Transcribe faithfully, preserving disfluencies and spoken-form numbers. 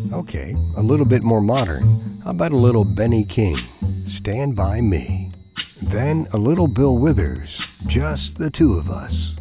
Okay, a little bit more modern. How about a little Benny King, Stand By Me? Then a little Bill Withers, Just the Two of Us.